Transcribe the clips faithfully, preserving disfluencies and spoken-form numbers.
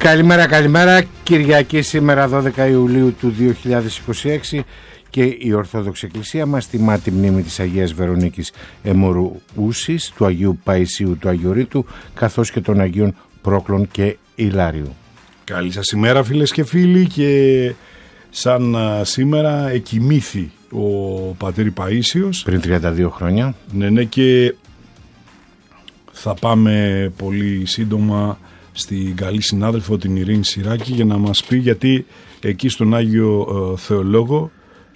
Καλημέρα, καλημέρα. Κυριακή σήμερα δώδεκα Ιουλίου του δύο χιλιάδες είκοσι έξι και η Ορθόδοξη Εκκλησία μας τιμά τη μνήμη της Αγίας Βερονίκης Αιμορούσης, του Αγίου Παϊσίου του Αγιορείτου, καθώς και των Αγίων Πρόκλων και Ηλάριου. Καλή σας ημέρα, φίλες και φίλοι, και σαν σήμερα εκοιμήθη ο πατήρ Παΐσιος Πριν τριάντα δύο χρόνια. Ναι, ναι, και θα πάμε πολύ σύντομα στην καλή συνάδελφο την Ειρήνη Συράκη για να μας πει, γιατί εκεί στον Άγιο ε, Θεολόγο,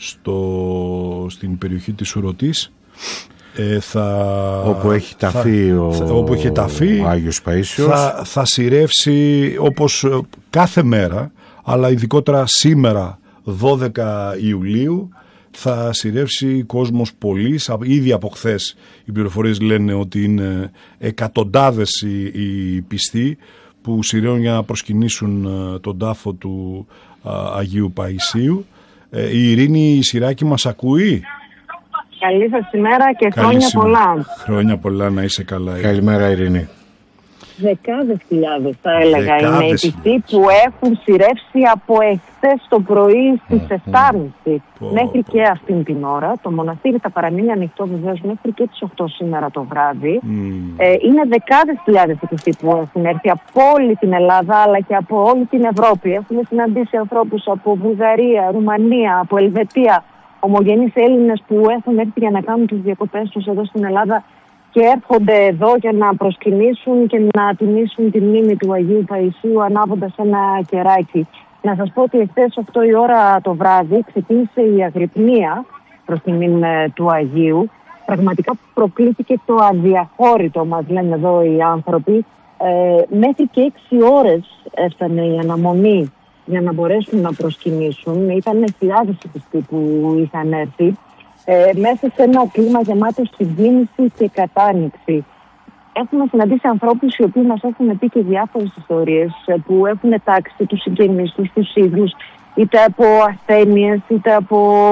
στο, στην περιοχή της Ουρωτής, ε, θα, όπου έχει ταφεί, θα, ο, θα, όπου έχει ταφεί ο Άγιος Παΐσιος, θα, θα σειρεύσει όπως κάθε μέρα, αλλά ειδικότερα σήμερα δώδεκα Ιουλίου θα σειρεύσει κόσμος πολύς. Ήδη από χθες οι πληροφορίες λένε ότι είναι εκατοντάδες οι, οι πιστοί που σειραίουν για να προσκυνήσουν τον τάφο του α, Αγίου Παϊσίου. Ε, η Ειρήνη Συράκη μας ακούει? Καλή σας ημέρα και Καλή χρόνια σήμερα. πολλά. Χρόνια πολλά, να είσαι καλά. Καλημέρα, Ειρήνη. Δεκάδες χιλιάδες θα έλεγα Δεκάδες είναι οι πιστοί που έχουν σειρεύσει από εχθές το πρωί στις εφτά και μισή μέχρι και αυτήν την ώρα. Το μοναστήρι θα παραμείνει ανοιχτό βεβαίως μέχρι και τις οκτώ σήμερα το βράδυ. Mm. Ε, είναι δεκάδες χιλιάδες οι πιστοί που έχουν έρθει από όλη την Ελλάδα αλλά και από όλη την Ευρώπη. Έχουμε συναντήσει ανθρώπους από Βουλγαρία, Ρουμανία, από Ελβετία, ομογενείς Έλληνες που έχουν έρθει για να κάνουν τις διακοπές τους εδώ στην Ελλάδα και έρχονται εδώ για να προσκυνήσουν και να τιμήσουν τη μνήμη του Αγίου Παϊσίου ανάβοντας ένα κεράκι. Να σας πω ότι εχθές οκτώ η ώρα το βράδυ ξεκίνησε η αγρυπνία προς τη μνήμη του Αγίου. Πραγματικά προκλήθηκε το αδιαχώρητο, μας λένε εδώ οι άνθρωποι. Ε, μέχρι και έξι ώρες έφτανε η αναμονή για να μπορέσουν να προσκυνήσουν. Ήταν χιλιάδες οι πιστοί που είχαν έρθει. Ε, μέσα σε ένα κλίμα γεμάτο συγκίνηση και κατάνοιξη. Έχουμε συναντήσει ανθρώπους οι οποίοι μας έχουν πει και διάφορες ιστορίες που έχουν τάξει τους συγγενείς τους, τους ίδιους, είτε από ασθένειες, είτε από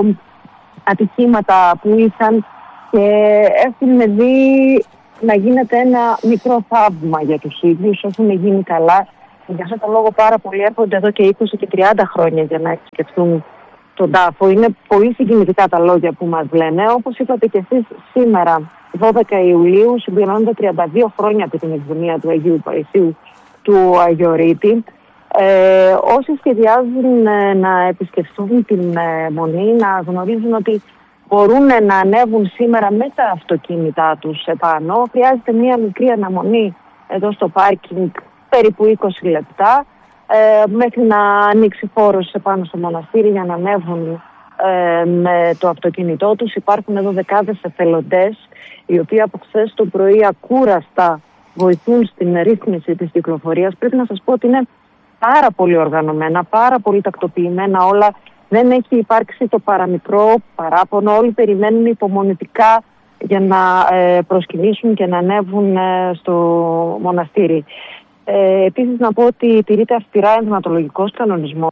ατυχήματα που είχαν, και έχουν δει να γίνεται ένα μικρό θαύμα για τους ίδιους, έχουν γίνει καλά. Για αυτόν τον λόγο πάρα πολλοί έρχονται εδώ και είκοσι και τριάντα χρόνια για να επισκεφτούν τον τάφο. Είναι πολύ συγκινητικά τα λόγια που μας λένε. Όπως είπατε και εσείς, σήμερα δώδεκα Ιουλίου συμπληρώνονται τριάντα δύο χρόνια από την εκδημία του Αγίου Παϊσίου του Αγιορείτη. Ε, όσοι σχεδιάζουν ε, να επισκεφθούν την ε, Μονή, να γνωρίζουν ότι μπορούν ε, να ανέβουν σήμερα με τα αυτοκίνητά τους επάνω. Χρειάζεται μία μικρή αναμονή εδώ στο πάρκινγκ, περίπου είκοσι λεπτά. Ε, μέχρι να ανοίξει φόρος επάνω στο μοναστήρι για να ανέβουν ε, με το αυτοκίνητό τους. Υπάρχουν εδώ δεκάδες εθελοντές οι οποίοι από χθες το πρωί ακούραστα βοηθούν στην ρύθμιση της κυκλοφορίας. Πρέπει να σας πω ότι είναι πάρα πολύ οργανωμένα, πάρα πολύ τακτοποιημένα όλα. Δεν έχει υπάρξει το παραμικρό παράπονο. Όλοι περιμένουν υπομονετικά για να ε, προσκυνήσουν και να ανέβουν ε, στο μοναστήρι. Ε, επίσης να πω ότι τηρείται αυστηρά ενδυματολογικός κανονισμός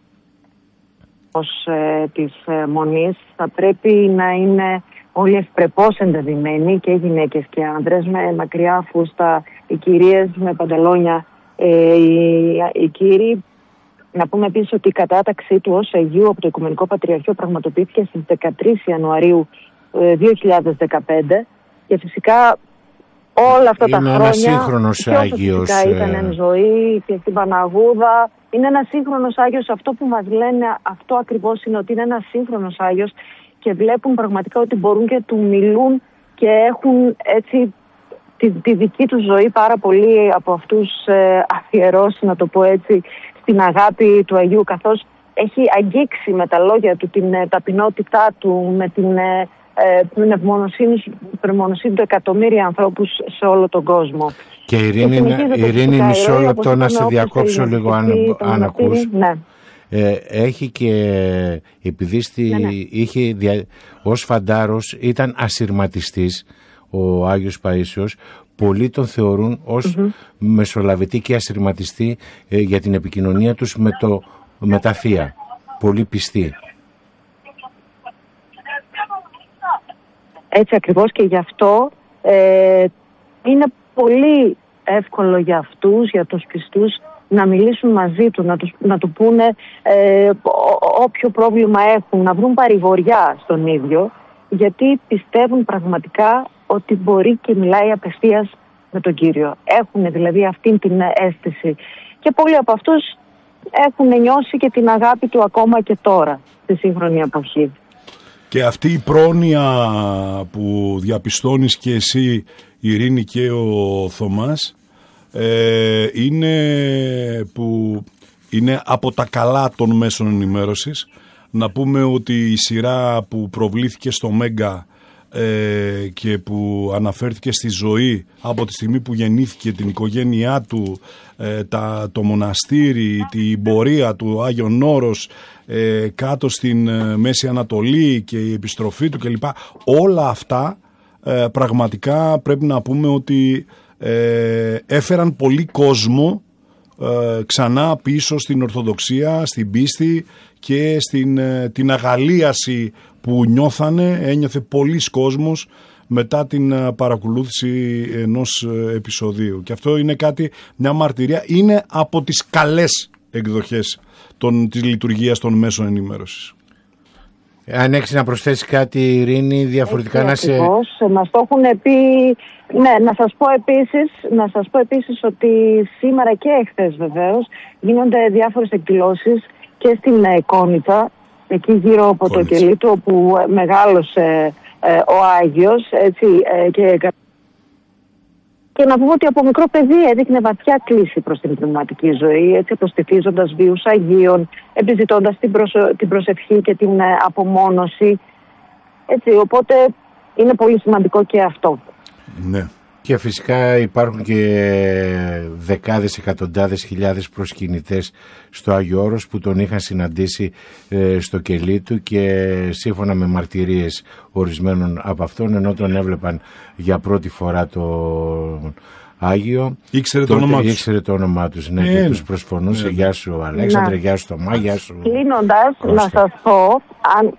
ε, της ε, Μονής. Θα πρέπει να είναι όλοι ευπρεπώς εντεδειμένοι, και γυναίκες και άνδρες, με μακριά φούστα, οι κυρίες με παντελόνια, ε, οι, οι κύριοι. Να πούμε επίσης ότι η κατάταξή του ως Αγίου από το Οικουμενικό Πατριαρχείο πραγματοποιήθηκε στις δεκατρείς Ιανουαρίου ε, δύο χιλιάδες δεκαπέντε, και φυσικά όλα αυτά είναι τα χρόνια, ένας σύγχρονος Άγιος, φυσικά ήταν εν ζωή και στην Παναγούδα. Είναι ένας σύγχρονος Άγιος. Αυτό που μας λένε, αυτό ακριβώς είναι, ότι είναι ένας σύγχρονος Άγιος, και βλέπουν πραγματικά ότι μπορούν και του μιλούν και έχουν έτσι τη, τη δική τους ζωή πάρα πολύ από αυτούς ε, αφιερώσει, να το πω έτσι, στην αγάπη του Αγίου, καθώς έχει αγγίξει με τα λόγια του την ε, ταπεινότητά του, με την ε, την ευμονοσύνη του εκατομμύρια ανθρώπους σε όλο τον κόσμο. Και Ειρήνη, Ειρήνη μισό λεπτό να σε διακόψω λίγο, αν, αν ακούς. Ναι. Ε, έχει και, επειδή στη, ναι, ναι. είχε δια, ως φαντάρος ήταν ασυρματιστής ο Άγιος Παΐσιος, πολλοί τον θεωρούν ως mm-hmm. μεσολαβητή και ασυρματιστή ε, για την επικοινωνία τους με, το, με τα θεία. Πολύ πιστοί. Έτσι ακριβώς, και γι' αυτό ε, είναι πολύ εύκολο για αυτούς, για τους πιστούς, να μιλήσουν μαζί του, να, τους, να του πούνε ε, όποιο πρόβλημα έχουν, να βρουν παρηγοριά στον ίδιο, γιατί πιστεύουν πραγματικά ότι μπορεί και μιλάει απευθείας με τον Κύριο. Έχουν δηλαδή αυτή την αίσθηση και πολλοί από αυτούς έχουν νιώσει και την αγάπη του ακόμα και τώρα, στη σύγχρονη εποχή. Και αυτή η πρόνοια που διαπιστώνεις και εσύ, Ειρήνη, και ο Θωμάς, ε, είναι, που είναι από τα καλά των μέσων ενημέρωσης. Να πούμε ότι η σειρά που προβλήθηκε στο Μέγκα ε, και που αναφέρθηκε στη ζωή από τη στιγμή που γεννήθηκε, την οικογένειά του, ε, τα, το μοναστήρι, την πορεία του Άγιον Όρος ε, κάτω στην ε, Μέση Ανατολή και η επιστροφή του κλπ. Όλα αυτά ε, πραγματικά πρέπει να πούμε ότι ε, έφεραν πολύ κόσμο ε, ξανά πίσω στην Ορθοδοξία, στην πίστη και στην ε, την αγαλίαση που νιώθανε, ένιωθε πολλής κόσμος μετά την ε, παρακολούθηση ενός ε, επεισοδίου. Και αυτό είναι κάτι, μια μαρτυρία, είναι από τις καλές εκδοχές των, της λειτουργίας των μέσων ενημέρωσης. Αν έχεις να προσθέσεις κάτι, Ειρήνη, διαφορετικά Έτσι, να σε... ακριβώς, μας το έχουν πει. Ναι, να σας πω επίσης, να σας πω επίσης ότι σήμερα και εχθές βεβαίως γίνονται διάφορες εκδηλώσεις και στην ε, Κόνιτσα, εκεί γύρω από Κόνιτσα. Το κελί του, όπου μεγάλωσε ε, ο Άγιος, έτσι, ε, και... Και να πούμε ότι από μικρό παιδί έδειχνε βαθιά κλίση προς την πνευματική ζωή, έτσι, προστιθίζοντας βίους Αγίων, επιζητώντας την, προσω... την προσευχή και την ε, απομόνωση. Έτσι, οπότε είναι πολύ σημαντικό και αυτό. Ναι. Και φυσικά υπάρχουν και δεκάδες, εκατοντάδες, χιλιάδες προσκυνητές στο Άγιο Όρος που τον είχαν συναντήσει ε, στο κελί του και σύμφωνα με μαρτυρίες ορισμένων από αυτών, ενώ τον έβλεπαν για πρώτη φορά το Άγιο, ήξερε το όνομά τους. Ήξερε το όνομά τους, ναι, ε, και τους προσφωνούσε. Ε, γεια σου Αλέξανδρε, γεια σου Θωμά, γεια σου. Κλείνοντας, να σας πω, αν,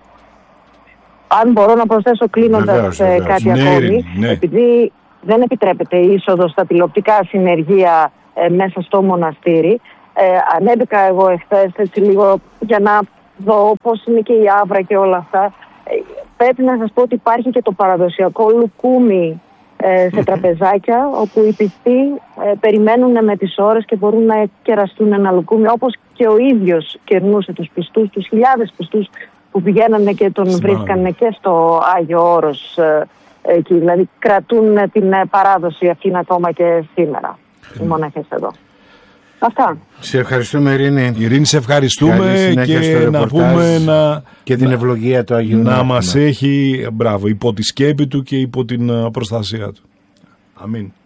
αν μπορώ να προσθέσω κλείνοντας βεβαίως, βεβαίως. κάτι ναι, ακόμη, ναι. επειδή δεν επιτρέπεται η είσοδος στα τηλεοπτικά συνεργεία ε, μέσα στο μοναστήρι. Ε, ανέβηκα εγώ εχθές έτσι λίγο για να δω πώς είναι και η άβρα και όλα αυτά. Ε, πρέπει να σας πω ότι υπάρχει και το παραδοσιακό λουκούμι ε, σε τραπεζάκια, όπου οι πιστοί ε, περιμένουν με τις ώρες και μπορούν να κεραστούν ένα λουκούμι, όπως και ο ίδιος κερνούσε τους πιστούς, τους χιλιάδες πιστούς που πηγαίνανε και τον Σμά. βρίσκανε και στο Άγιο Όρος ε, εκεί, δηλαδή κρατούν την παράδοση αυτήν ακόμα και σήμερα οι μοναχές εδώ. Αυτά. Σε ευχαριστούμε, Ειρήνη. Ειρήνη, σε ευχαριστούμε και να πούμε να, και την ευλογία του Αγίου να μας έχει, μπράβο, υπό τη σκέπη του και υπό την προστασία του. Αμήν.